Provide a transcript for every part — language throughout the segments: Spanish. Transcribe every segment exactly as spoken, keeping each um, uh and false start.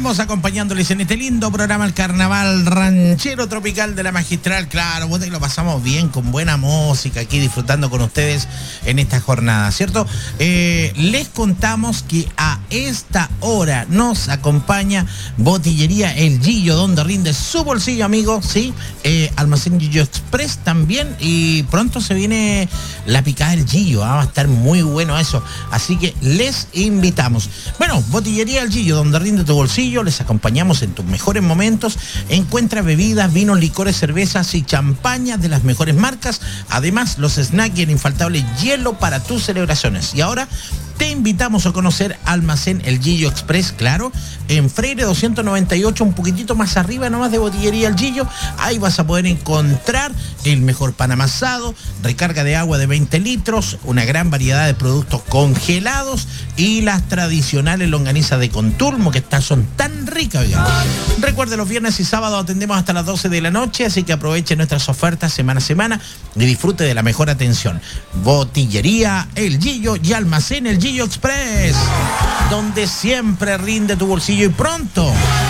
Seguimos acompañándoles en este lindo programa, el Carnaval Ranchero Tropical de la Magistral. Claro, bueno, y lo pasamos bien, con buena música, aquí disfrutando con ustedes en esta jornada, ¿cierto? Eh, les contamos que a esta hora nos acompaña Botillería El Gillo, donde rinde su bolsillo, amigo, ¿sí? Eh, Almacén Gillo Express también, y pronto se viene la picada del Gillo, ¿eh? Va a estar muy bueno eso, así que les invitamos. Bueno, Botillería El Gillo, donde rinde tu bolsillo, les acompañamos en tus mejores momentos. Encuentra bebidas, vinos, licores, cervezas y champañas de las mejores marcas. Además, los snacks y el infaltable hielo para tus celebraciones. Y ahora te invitamos a conocer Almacén El Gillo Express, claro, en Freire doscientos noventa y ocho, un poquitito más arriba nomás de Botillería El Gillo. Ahí vas a poder encontrar el mejor pan amasado, recarga de agua de veinte litros, una gran variedad de productos congelados y las tradicionales longanizas de Contulmo, que están, son tan ricas, oigan. Recuerde, los viernes y sábados atendemos hasta las doce de la noche, así que aproveche nuestras ofertas semana a semana y disfrute de la mejor atención. Botillería El Gillo y Almacén El Gillo Express, donde siempre rinde tu bolsillo. Y pronto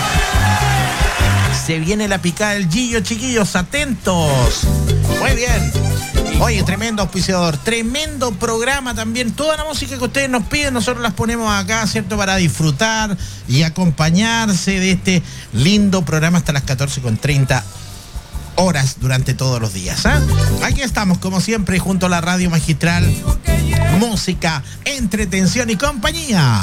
se viene la picada del Gillo, chiquillos, atentos. Muy bien. Oye, tremendo auspiciador, tremendo programa también. Toda la música que ustedes nos piden, nosotros las ponemos acá, ¿cierto? Para disfrutar y acompañarse de este lindo programa hasta las catorce con treinta horas durante todos los días, ¿eh? Aquí estamos, como siempre, junto a la Radio Magistral. Música, entretención y compañía.